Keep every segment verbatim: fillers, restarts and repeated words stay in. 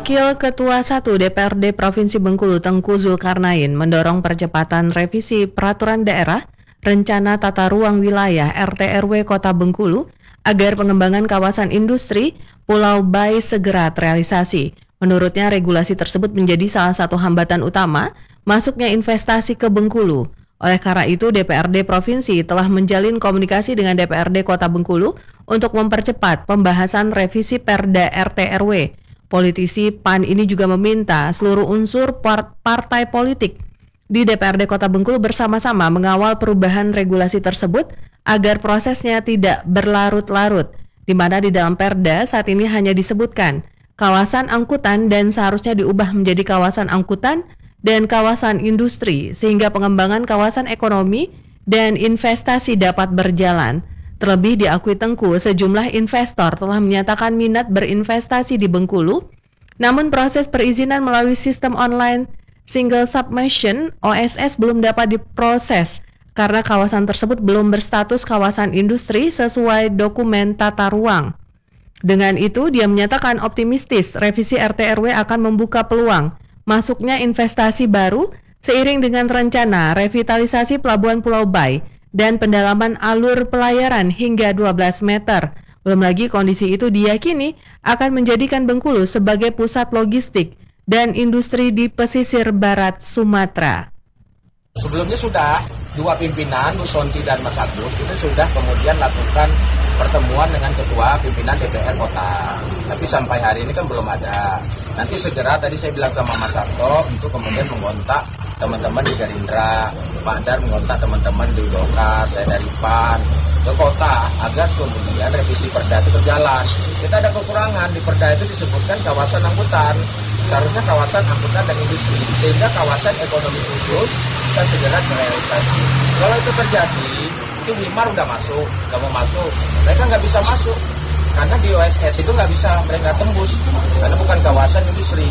Wakil Ketua satu D P R D Provinsi Bengkulu Tengku Zulkarnain mendorong percepatan revisi Peraturan Daerah Rencana Tata Ruang Wilayah R T R W Kota Bengkulu agar pengembangan kawasan industri Pulau Bai segera terrealisasi. Menurutnya regulasi tersebut menjadi salah satu hambatan utama masuknya investasi ke Bengkulu. Oleh karena itu, D P R D Provinsi telah menjalin komunikasi dengan D P R D Kota Bengkulu untuk mempercepat pembahasan revisi Perda R T R W. Politisi P A N ini juga meminta seluruh unsur par- partai politik di D P R D Kota Bengkulu bersama-sama mengawal perubahan regulasi tersebut agar prosesnya tidak berlarut-larut, di mana di dalam Perda saat ini hanya disebutkan kawasan angkutan dan seharusnya diubah menjadi kawasan angkutan dan kawasan industri sehingga pengembangan kawasan ekonomi dan investasi dapat berjalan. Terlebih diakui Tengku, sejumlah investor telah menyatakan minat berinvestasi di Bengkulu, namun proses perizinan melalui sistem online Single Submission O S S belum dapat diproses karena kawasan tersebut belum berstatus kawasan industri sesuai dokumen tata ruang. Dengan itu, dia menyatakan optimistis revisi R T R W akan membuka peluang masuknya investasi baru seiring dengan rencana revitalisasi Pelabuhan Pulau Bai dan pendalaman alur pelayaran hingga dua belas meter. Belum lagi kondisi itu diyakini akan menjadikan Bengkulu sebagai pusat logistik dan industri di pesisir barat Sumatera. Sebelumnya sudah dua pimpinan, Nusonti dan Mas Agus, itu sudah kemudian lakukan pertemuan dengan ketua pimpinan D P R Kota. Tapi sampai hari ini kan belum ada. Nanti segera tadi saya bilang sama Mas Sarto untuk kemudian mengontak teman-teman di Gerindra, Pak Dar mengontak teman-teman di Golkar, saya dari P A N, ke kota agar kemudian revisi Perda itu berjalan. Kita ada kekurangan di Perda itu disebutkan kawasan angkutan, seharusnya kawasan angkutan dan industri, sehingga kawasan ekonomi khusus bisa segera terrealisasi. Kalau itu terjadi, itu Wimar udah masuk, nggak mau masuk, mereka nggak bisa masuk karena di O S S itu nggak bisa mereka tembus karena bukan kawasan industri.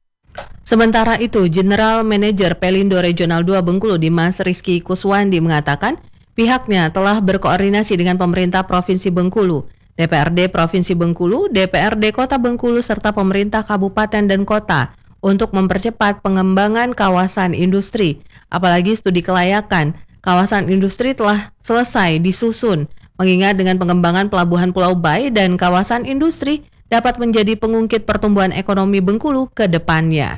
Sementara itu, General Manager Pelindo Regional dua Bengkulu Dimas Rizky Kuswandi mengatakan pihaknya telah berkoordinasi dengan pemerintah Provinsi Bengkulu, D P R D Provinsi Bengkulu, D P R D Kota Bengkulu, serta pemerintah kabupaten dan kota untuk mempercepat pengembangan kawasan industri. Apalagi studi kelayakan kawasan industri telah selesai disusun, mengingat dengan pengembangan Pelabuhan Pulau Bai dan kawasan industri dapat menjadi pengungkit pertumbuhan ekonomi Bengkulu ke depannya.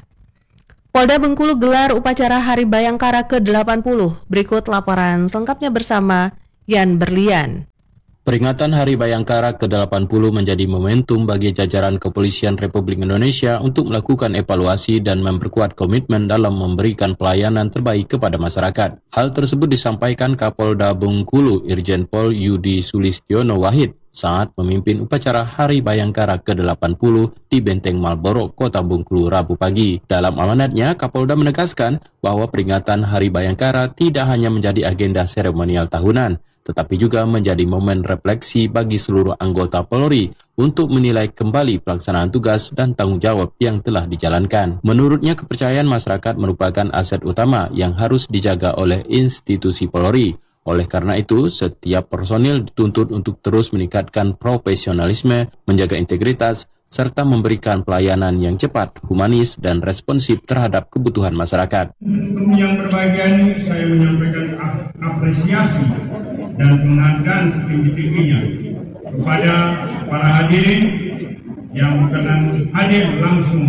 Polda Bengkulu gelar upacara Hari Bayangkara ke delapan puluh. Berikut laporan selengkapnya bersama Yan Berlian. Peringatan Hari Bayangkara ke delapan puluh menjadi momentum bagi jajaran Kepolisian Republik Indonesia untuk melakukan evaluasi dan memperkuat komitmen dalam memberikan pelayanan terbaik kepada masyarakat. Hal tersebut disampaikan Kapolda Bengkulu Irjen Pol Yudi Sulistiono Wahid saat memimpin upacara Hari Bayangkara ke delapan puluh di Benteng Malboro, Kota Bengkulu, Rabu pagi. Dalam amanatnya, Kapolda menegaskan bahwa peringatan Hari Bayangkara tidak hanya menjadi agenda seremonial tahunan, tetapi juga menjadi momen refleksi bagi seluruh anggota Polri untuk menilai kembali pelaksanaan tugas dan tanggung jawab yang telah dijalankan. Menurutnya, kepercayaan masyarakat merupakan aset utama yang harus dijaga oleh institusi Polri. Oleh karena itu, setiap personil dituntut untuk terus meningkatkan profesionalisme, menjaga integritas, serta memberikan pelayanan yang cepat, humanis, dan responsif terhadap kebutuhan masyarakat. Untuk yang berbahagia ini, saya menyampaikan apresiasi dan penghargaan setinggi-tingginya kepada para hadirin yang berkenan hadir langsung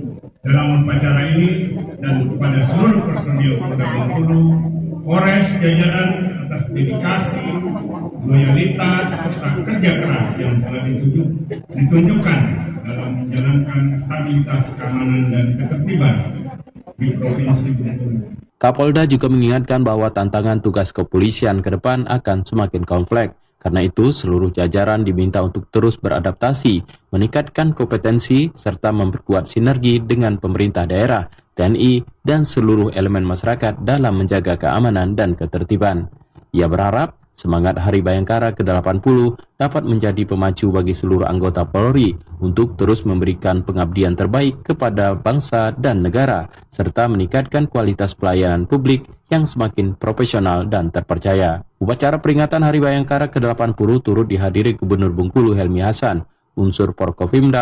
dalam upacara ini dan kepada seluruh personil Polda Bengkulu, Polres, jajaran atas dedikasi, loyalitas, serta kerja keras yang telah ditunjuk, ditunjukkan dalam menjalankan stabilitas keamanan dan ketertiban di Provinsi Bengkulu. Kapolda juga mengingatkan bahwa tantangan tugas kepolisian ke depan akan semakin kompleks. Karena itu, seluruh jajaran diminta untuk terus beradaptasi, meningkatkan kompetensi, serta memperkuat sinergi dengan pemerintah daerah, T N I, dan seluruh elemen masyarakat dalam menjaga keamanan dan ketertiban. Ia berharap semangat Hari Bayangkara ke delapan puluh dapat menjadi pemacu bagi seluruh anggota Polri untuk terus memberikan pengabdian terbaik kepada bangsa dan negara, serta meningkatkan kualitas pelayanan publik yang semakin profesional dan terpercaya. Upacara peringatan Hari Bayangkara ke delapan puluh turut dihadiri Gubernur Bengkulu Helmi Hasan, unsur Forkopimda,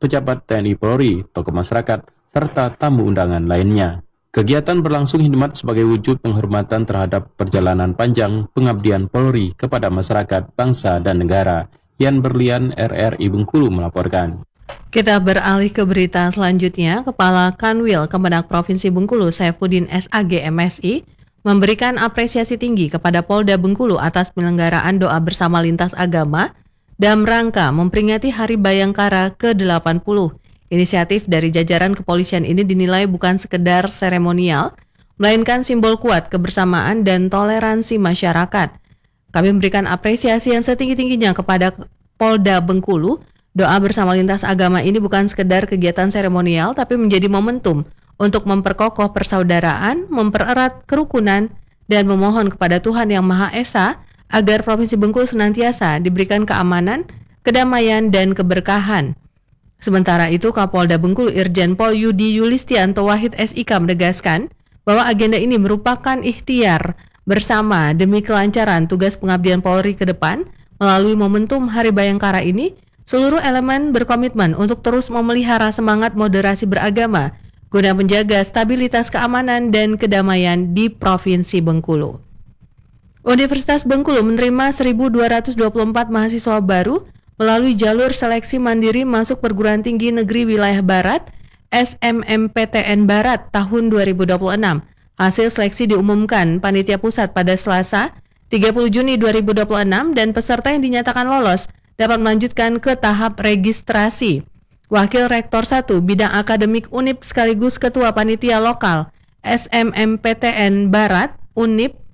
pejabat T N I Polri, tokoh masyarakat, serta tamu undangan lainnya. Kegiatan berlangsung hikmat sebagai wujud penghormatan terhadap perjalanan panjang pengabdian Polri kepada masyarakat, bangsa, dan negara. Yan Berlian, R R I Bengkulu melaporkan. Kita beralih ke berita selanjutnya. Kepala Kanwil Kemenak Provinsi Bengkulu, Saifuddin S A G M S I, memberikan apresiasi tinggi kepada Polda Bengkulu atas penyelenggaraan doa bersama lintas agama dalam rangka memperingati Hari Bayangkara ke delapan puluh. Inisiatif dari jajaran kepolisian ini dinilai bukan sekedar seremonial, melainkan simbol kuat kebersamaan dan toleransi masyarakat. Kami memberikan apresiasi yang setinggi-tingginya kepada Polda Bengkulu. Doa bersama lintas agama ini bukan sekedar kegiatan seremonial, tapi menjadi momentum untuk memperkokoh persaudaraan, mempererat kerukunan, dan memohon kepada Tuhan Yang Maha Esa agar Provinsi Bengkulu senantiasa diberikan keamanan, kedamaian, dan keberkahan. Sementara itu, Kapolda Bengkulu Irjen Pol Yudi Yulistianto Wahid S I K menegaskan bahwa agenda ini merupakan ikhtiar bersama demi kelancaran tugas pengabdian Polri ke depan. Melalui momentum Hari Bayangkara ini, seluruh elemen berkomitmen untuk terus memelihara semangat moderasi beragama guna menjaga stabilitas keamanan dan kedamaian di Provinsi Bengkulu. Universitas Bengkulu menerima seribu dua ratus dua puluh empat mahasiswa baru melalui jalur seleksi mandiri masuk perguruan tinggi negeri wilayah Barat S M M P T N Barat tahun dua ribu dua puluh enam. Hasil seleksi diumumkan Panitia Pusat pada Selasa tiga puluh Juni dua ribu dua puluh enam dan peserta yang dinyatakan lolos dapat melanjutkan ke tahap registrasi. Wakil Rektor satu Bidang Akademik U N I P sekaligus Ketua Panitia Lokal S M M P T N Barat U N I P,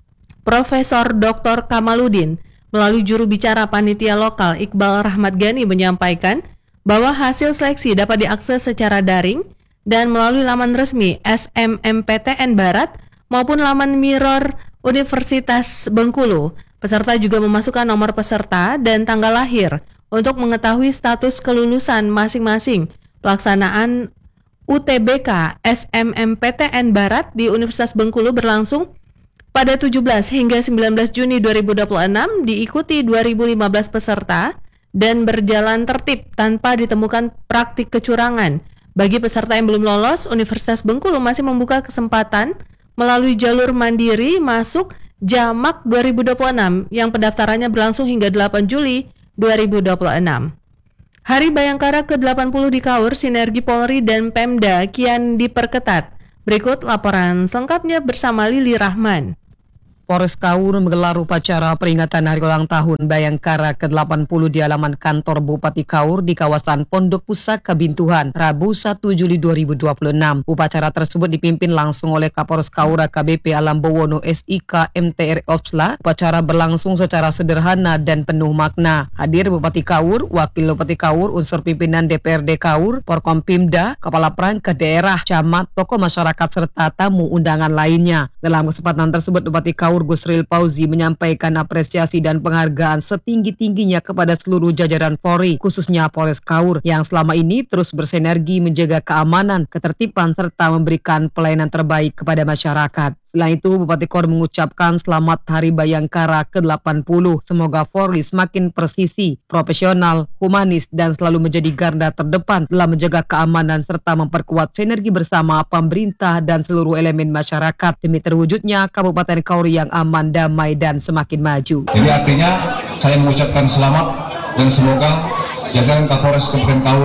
Profesor Doktor Kamaludin, melalui juru bicara Panitia Lokal Iqbal Rahmat Gani menyampaikan bahwa hasil seleksi dapat diakses secara daring dan melalui laman resmi S M M P T N Barat maupun laman Mirror Universitas Bengkulu. Peserta juga memasukkan nomor peserta dan tanggal lahir untuk mengetahui status kelulusan masing-masing. Pelaksanaan U T B K S M M P T N Barat di Universitas Bengkulu berlangsung pada tujuh belas hingga sembilan belas Juni dua ribu dua puluh enam, diikuti dua ribu lima belas peserta dan berjalan tertib tanpa ditemukan praktik kecurangan. Bagi peserta yang belum lolos, Universitas Bengkulu masih membuka kesempatan melalui jalur mandiri masuk Jamak dua ribu dua puluh enam yang pendaftarannya berlangsung hingga delapan Juli dua ribu dua puluh enam. Hari Bayangkara ke delapan puluh di Kaur, sinergi Polri dan Pemda kian diperketat. Berikut laporan selengkapnya bersama Lili Rahman. Polres Kaur menggelar upacara peringatan Hari Ulang Tahun Bayangkara ke delapan puluh di halaman kantor Bupati Kaur di kawasan Pondok Pusaka Bintuhan, Rabu satu Juli dua ribu dua puluh enam. Upacara tersebut dipimpin langsung oleh Kapolres Kaur A K B P Alam Bowono S I K M T R Opsla. Upacara berlangsung secara sederhana dan penuh makna. Hadir Bupati Kaur, Wakil Bupati Kaur, unsur pimpinan D P R D Kaur, Porkompimda, Kepala Perangkat Daerah, Camat, tokoh masyarakat serta tamu undangan lainnya. Dalam kesempatan tersebut, Bupati Kaur Gusril Pauzi menyampaikan apresiasi dan penghargaan setinggi-tingginya kepada seluruh jajaran Polri, khususnya Polres Kaur yang selama ini terus bersinergi menjaga keamanan, ketertiban serta memberikan pelayanan terbaik kepada masyarakat. Selain itu, Bupati Kaur mengucapkan selamat Hari Bayangkara ke delapan puluh. Semoga Polri semakin presisi, profesional, humanis, dan selalu menjadi garda terdepan dalam menjaga keamanan serta memperkuat sinergi bersama pemerintah dan seluruh elemen masyarakat demi terwujudnya Kabupaten Kaur yang aman, damai, dan semakin maju. Jadi artinya saya mengucapkan selamat dan semoga jajaran Kapolres Kabupaten Kaur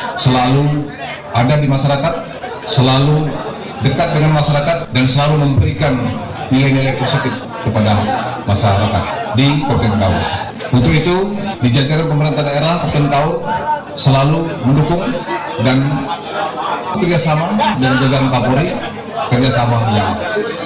selalu ada di masyarakat, selalu dekat dengan masyarakat dan selalu memberikan nilai-nilai positif kepada masyarakat di Kabupaten Kaur. Untuk itu, di jajaran pemerintah daerah Kabupaten Kaur selalu mendukung dan kerjasama dengan jajaran Kapolri, kerjasama yang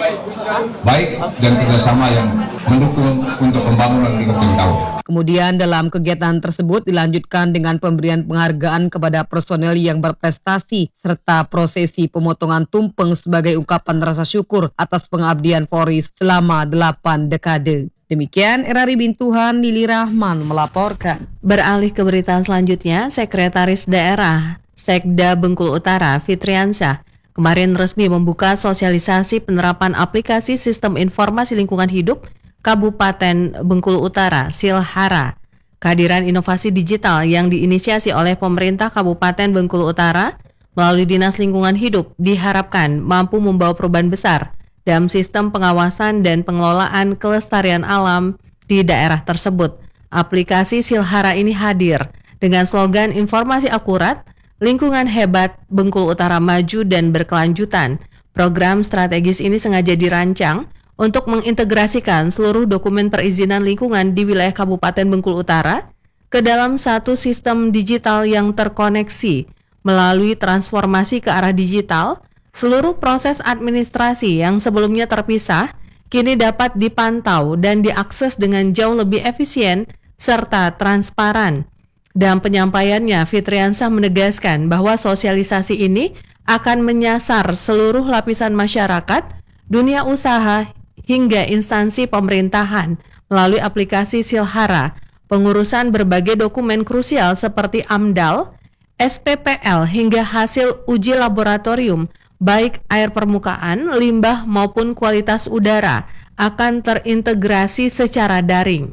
baik dan kerjasama yang mendukung untuk pembangunan di Kabupaten Kaur. Kemudian dalam kegiatan tersebut dilanjutkan dengan pemberian penghargaan kepada personel yang berprestasi serta prosesi pemotongan tumpeng sebagai ungkapan rasa syukur atas pengabdian Polri selama delapan dekade. Demikian R R I Bintuhan, Lili Rahman melaporkan. Beralih ke berita selanjutnya, Sekretaris Daerah Sekda Bengkulu Utara Fitriansyah kemarin resmi membuka sosialisasi penerapan aplikasi Sistem Informasi Lingkungan Hidup Kabupaten Bengkulu Utara, Silhara. Kehadiran inovasi digital yang diinisiasi oleh pemerintah Kabupaten Bengkulu Utara melalui Dinas Lingkungan Hidup diharapkan mampu membawa perubahan besar dalam sistem pengawasan dan pengelolaan kelestarian alam di daerah tersebut. Aplikasi Silhara ini hadir dengan slogan informasi akurat, lingkungan hebat, Bengkulu Utara maju dan berkelanjutan. Program strategis ini sengaja dirancang untuk mengintegrasikan seluruh dokumen perizinan lingkungan di wilayah Kabupaten Bengkulu Utara ke dalam satu sistem digital yang terkoneksi. Melalui transformasi ke arah digital, seluruh proses administrasi yang sebelumnya terpisah kini dapat dipantau dan diakses dengan jauh lebih efisien serta transparan. Dalam penyampaiannya, Fitriansah menegaskan bahwa sosialisasi ini akan menyasar seluruh lapisan masyarakat, dunia usaha, hingga instansi pemerintahan melalui aplikasi Silhara. Pengurusan berbagai dokumen krusial seperti AMDAL, S P P L hingga hasil uji laboratorium baik air permukaan, limbah maupun kualitas udara akan terintegrasi secara daring.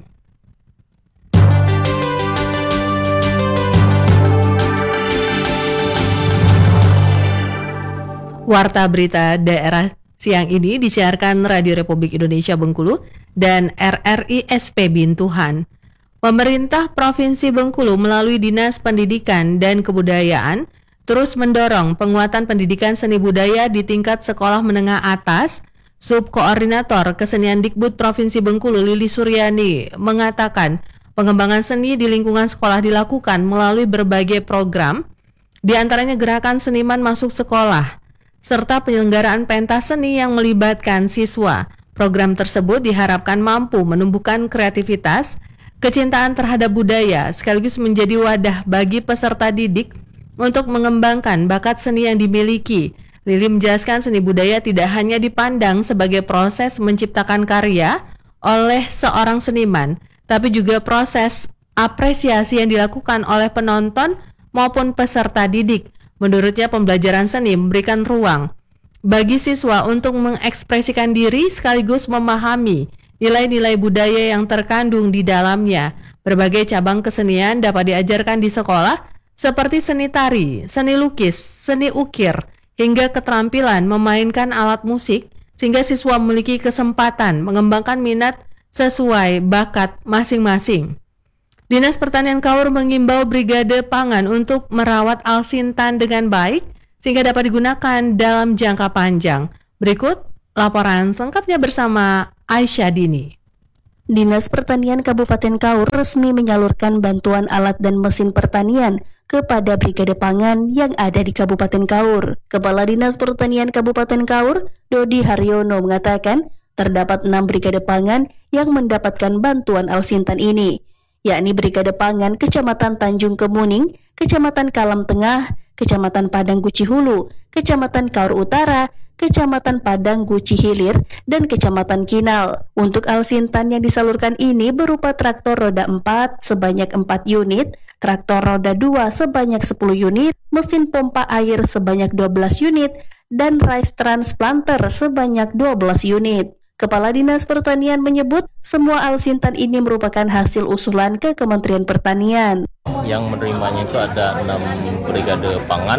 Warta Berita Daerah siang ini disiarkan Radio Republik Indonesia Bengkulu dan R R I S P Bintuhan. Pemerintah Provinsi Bengkulu melalui Dinas Pendidikan dan Kebudayaan terus mendorong penguatan pendidikan seni budaya di tingkat sekolah menengah atas. Subkoordinator Kesenian Dikbud Provinsi Bengkulu Lili Suryani mengatakan pengembangan seni di lingkungan sekolah dilakukan melalui berbagai program, di antaranya gerakan seniman masuk sekolah, serta penyelenggaraan pentas seni yang melibatkan siswa. Program tersebut diharapkan mampu menumbuhkan kreativitas, kecintaan terhadap budaya, sekaligus menjadi wadah bagi peserta didik untuk mengembangkan bakat seni yang dimiliki. Lili menjelaskan seni budaya tidak hanya dipandang sebagai proses menciptakan karya oleh seorang seniman, tapi juga proses apresiasi yang dilakukan oleh penonton maupun peserta didik. Menurutnya, pembelajaran seni memberikan ruang bagi siswa untuk mengekspresikan diri sekaligus memahami nilai-nilai budaya yang terkandung di dalamnya. Berbagai cabang kesenian dapat diajarkan di sekolah seperti seni tari, seni lukis, seni ukir, hingga keterampilan memainkan alat musik sehingga siswa memiliki kesempatan mengembangkan minat sesuai bakat masing-masing. Dinas Pertanian Kaur mengimbau Brigade Pangan untuk merawat alsintan dengan baik sehingga dapat digunakan dalam jangka panjang. Berikut laporan selengkapnya bersama Aisyah Dini. Dinas Pertanian Kabupaten Kaur resmi menyalurkan bantuan alat dan mesin pertanian kepada Brigade Pangan yang ada di Kabupaten Kaur. Kepala Dinas Pertanian Kabupaten Kaur, Dodi Haryono, mengatakan terdapat enam Brigade Pangan yang mendapatkan bantuan alsintan ini, yakni Brigade Pangan Kecamatan Tanjung Kemuning, Kecamatan Kalam Tengah, Kecamatan Padang Guci Hulu, Kecamatan Kaur Utara, Kecamatan Padang Guci Hilir, dan Kecamatan Kinal. Untuk alsintan yang disalurkan ini berupa traktor roda empat sebanyak empat unit, traktor roda dua sebanyak sepuluh unit, mesin pompa air sebanyak dua belas unit, dan rice transplanter sebanyak dua belas unit. Kepala Dinas Pertanian menyebut semua alsintan ini merupakan hasil usulan ke Kementerian Pertanian. Yang menerimanya itu ada enam brigade pangan.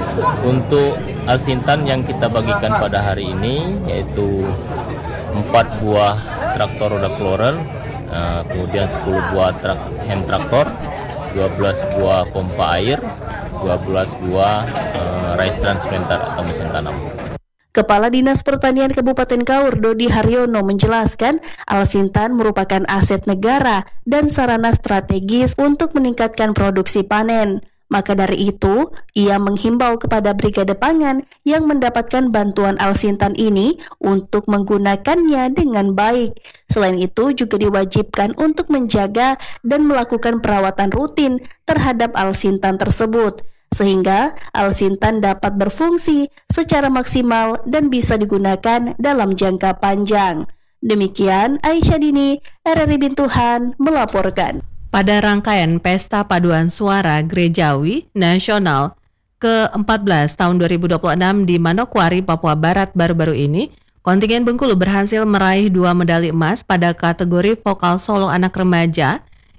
Untuk alsintan yang kita bagikan pada hari ini yaitu empat buah traktor roda clorer, kemudian sepuluh buah trak, hand traktor, dua belas buah pompa air, dua belas buah uh, rice transplanter atau mesin tanam. Kepala Dinas Pertanian Kabupaten Kaur, Dodi Haryono, menjelaskan alsintan merupakan aset negara dan sarana strategis untuk meningkatkan produksi panen. Maka dari itu, ia menghimbau kepada Brigade Pangan yang mendapatkan bantuan alsintan ini untuk menggunakannya dengan baik. Selain itu, juga diwajibkan untuk menjaga dan melakukan perawatan rutin terhadap alsintan tersebut, sehingga alsintan dapat berfungsi secara maksimal dan bisa digunakan dalam jangka panjang. Demikian Aisyah Dini, R R I Bintuhan melaporkan. Pada rangkaian Pesta Paduan Suara Gerejawi Nasional ke empat belas tahun dua ribu dua puluh enam di Manokwari, Papua Barat baru-baru ini, kontingen Bengkulu berhasil meraih dua medali emas pada kategori vokal solo anak remaja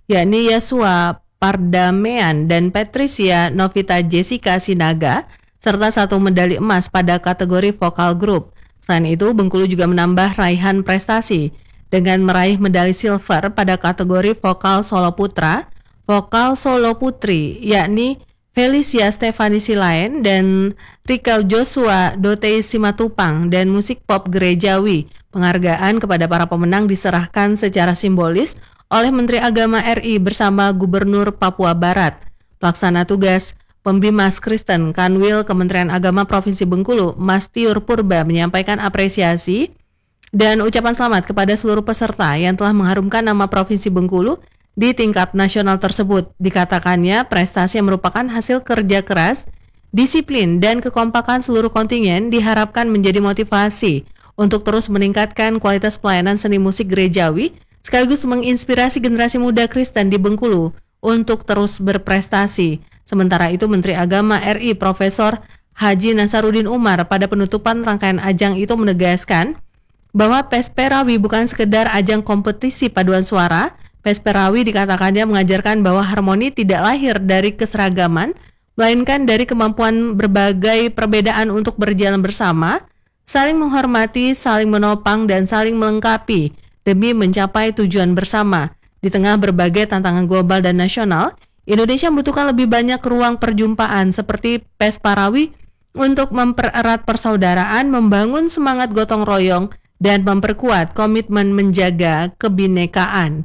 yakni Yasua Pardamean dan Patricia Novita Jessica Sinaga, serta satu medali emas pada kategori vokal grup. Selain itu, Bengkulu juga menambah raihan prestasi dengan meraih medali silver pada kategori vokal solo putra, vokal solo putri, yakni Felicia Stefani Silaen dan Rikel Joshua Dotei Simatupang, dan musik pop gerejawi. Penghargaan kepada para pemenang diserahkan secara simbolis oleh Menteri Agama R I bersama Gubernur Papua Barat. Pelaksana tugas Pembimas Kristen Kanwil Kementerian Agama Provinsi Bengkulu, Mas Tiur Purba, menyampaikan apresiasi dan ucapan selamat kepada seluruh peserta yang telah mengharumkan nama Provinsi Bengkulu di tingkat nasional tersebut. Dikatakannya prestasi yang merupakan hasil kerja keras, disiplin, dan kekompakan seluruh kontingen diharapkan menjadi motivasi untuk terus meningkatkan kualitas pelayanan seni musik gerejawi sekaligus menginspirasi generasi muda Kristen di Bengkulu untuk terus berprestasi. Sementara itu, Menteri Agama R I Profesor Haji Nasaruddin Umar pada penutupan rangkaian ajang itu menegaskan bahwa Pesperawi bukan sekedar ajang kompetisi paduan suara. Pesperawi dikatakannya mengajarkan bahwa harmoni tidak lahir dari keseragaman, melainkan dari kemampuan berbagai perbedaan untuk berjalan bersama, saling menghormati, saling menopang, dan saling melengkapi demi mencapai tujuan bersama. Di tengah berbagai tantangan global dan nasional, Indonesia membutuhkan lebih banyak ruang perjumpaan seperti Pesperawi untuk mempererat persaudaraan, membangun semangat gotong royong, dan memperkuat komitmen menjaga kebinekaan.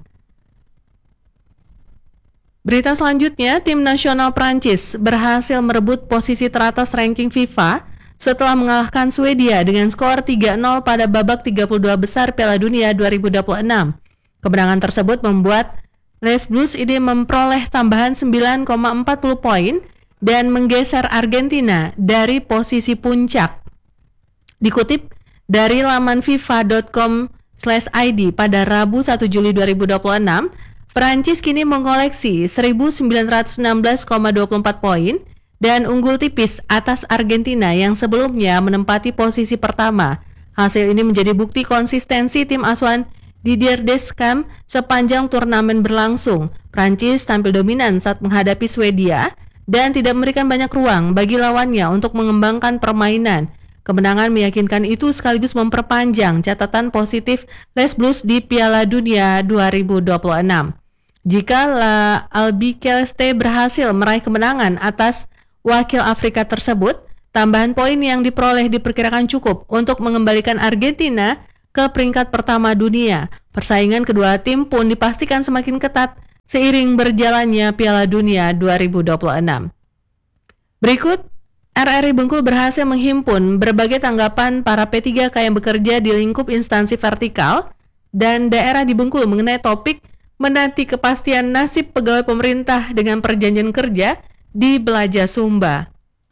Berita selanjutnya, tim nasional Prancis berhasil merebut posisi teratas ranking FIFA setelah mengalahkan Swedia dengan skor tiga nol pada babak tiga puluh dua besar Piala Dunia dua ribu dua puluh enam. Kemenangan tersebut membuat Les Blues ini memperoleh tambahan sembilan koma empat puluh poin dan menggeser Argentina dari posisi puncak. Dikutip dari laman fifa dot com slash i d pada Rabu satu Juli dua ribu dua puluh enam, Perancis kini mengoleksi seribu sembilan ratus enam belas koma dua puluh empat poin dan unggul tipis atas Argentina yang sebelumnya menempati posisi pertama. Hasil ini menjadi bukti konsistensi tim asuhan Didier Deschamps sepanjang turnamen berlangsung. Perancis tampil dominan saat menghadapi Swedia dan tidak memberikan banyak ruang bagi lawannya untuk mengembangkan permainan. Kemenangan meyakinkan itu sekaligus memperpanjang catatan positif Les Blues di Piala Dunia dua ribu dua puluh enam. Jika La Albiceleste berhasil meraih kemenangan atas wakil Afrika tersebut, tambahan poin yang diperoleh diperkirakan cukup untuk mengembalikan Argentina ke peringkat pertama dunia. Persaingan kedua tim pun dipastikan semakin ketat seiring berjalannya Piala Dunia dua ribu dua puluh enam. Berikut, R R I Bengkulu berhasil menghimpun berbagai tanggapan para P tiga K yang bekerja di lingkup instansi vertikal dan daerah di Bengkulu mengenai topik menanti kepastian nasib pegawai pemerintah dengan perjanjian kerja di Belaja Sumba.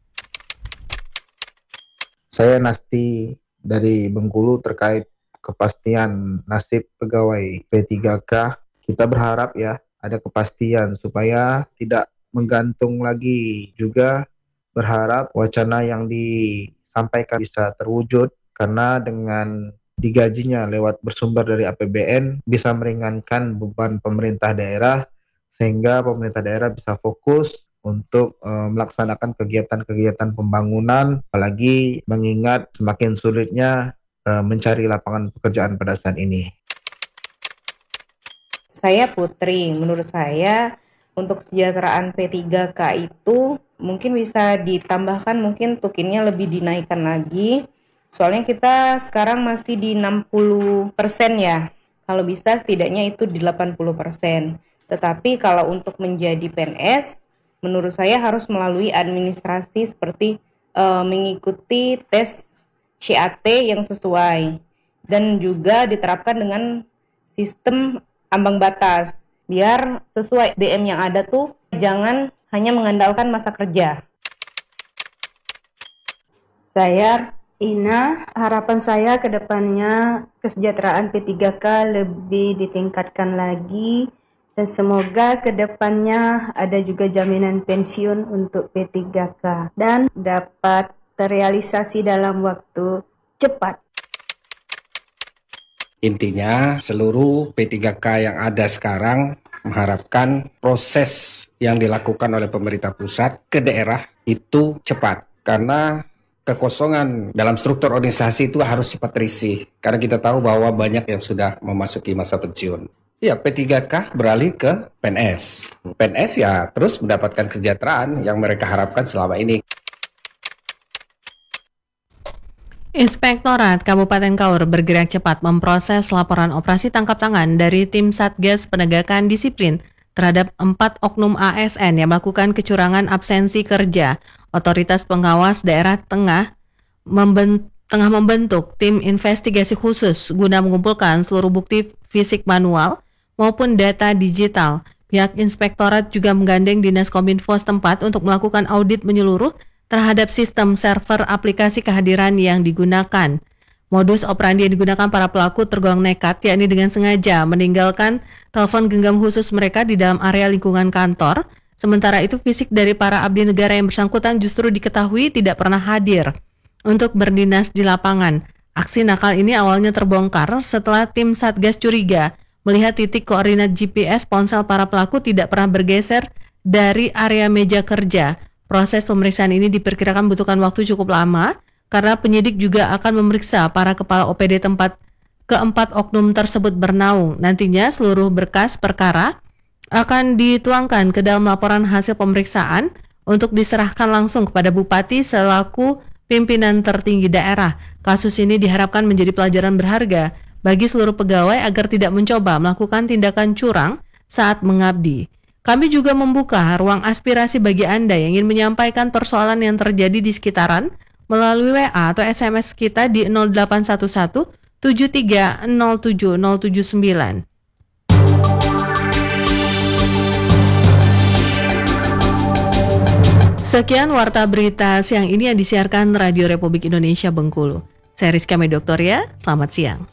Saya Nasti dari Bengkulu terkait kepastian nasib pegawai P tiga K. Kita berharap ya ada kepastian supaya tidak menggantung lagi. Juga berharap wacana yang disampaikan bisa terwujud, karena dengan digajinya lewat bersumber dari A P B N bisa meringankan beban pemerintah daerah, sehingga pemerintah daerah bisa fokus untuk e, melaksanakan kegiatan-kegiatan pembangunan, apalagi mengingat semakin sulitnya e, mencari lapangan pekerjaan pada saat ini. Saya Putri, menurut saya untuk kesejahteraan P tiga K itu mungkin bisa ditambahkan, mungkin tukinnya lebih dinaikkan lagi. Soalnya kita sekarang masih di enam puluh persen ya. Kalau bisa setidaknya itu di delapan puluh persen. Tetapi kalau untuk menjadi P N S, menurut saya harus melalui administrasi seperti e, mengikuti tes C A T yang sesuai. Dan juga diterapkan dengan sistem ambang batas. Biar sesuai D M yang ada tuh, jangan hanya mengandalkan masa kerja. Saya Ina, harapan saya ke depannya kesejahteraan P tiga K lebih ditingkatkan lagi dan semoga ke depannya ada juga jaminan pensiun untuk P tiga K dan dapat terrealisasi dalam waktu cepat. Intinya seluruh P tiga K yang ada sekarang mengharapkan proses yang dilakukan oleh pemerintah pusat ke daerah itu cepat, karena kekosongan dalam struktur organisasi itu harus cepat terisi, karena kita tahu bahwa banyak yang sudah memasuki masa pensiun. Ya, P tiga K beralih ke P N S. P N S ya terus mendapatkan kesejahteraan yang mereka harapkan selama ini. Inspektorat Kabupaten Kaur bergerak cepat memproses laporan operasi tangkap tangan dari tim Satgas Penegakan Disiplin terhadap empat oknum A S N yang melakukan kecurangan absensi kerja. Otoritas Pengawas Daerah Tengah membentuk tengah membentuk tim investigasi khusus guna mengumpulkan seluruh bukti fisik manual maupun data digital. Pihak inspektorat juga menggandeng Dinas Kominfo setempat untuk melakukan audit menyeluruh terhadap sistem server aplikasi kehadiran yang digunakan. Modus operandi yang digunakan para pelaku tergolong nekat, yakni dengan sengaja meninggalkan telepon genggam khusus mereka di dalam area lingkungan kantor. Sementara itu fisik dari para abdi negara yang bersangkutan justru diketahui tidak pernah hadir untuk berdinas di lapangan. Aksi nakal ini awalnya terbongkar setelah tim Satgas curiga melihat titik koordinat G P S ponsel para pelaku tidak pernah bergeser dari area meja kerja. Proses pemeriksaan ini diperkirakan membutuhkan waktu cukup lama karena penyidik juga akan memeriksa para kepala O P D tempat keempat oknum tersebut bernaung. Nantinya seluruh berkas perkara akan dituangkan ke dalam laporan hasil pemeriksaan untuk diserahkan langsung kepada Bupati selaku pimpinan tertinggi daerah. Kasus ini diharapkan menjadi pelajaran berharga bagi seluruh pegawai agar tidak mencoba melakukan tindakan curang saat mengabdi. Kami juga membuka ruang aspirasi bagi Anda yang ingin menyampaikan persoalan yang terjadi di sekitaran melalui W A atau S M S kita di nol delapan satu satu tujuh tiga nol tujuh nol tujuh sembilan. Sekian Warta Berita siang ini yang disiarkan Radio Republik Indonesia Bengkulu. Saya Rizka Medoktoria, selamat siang.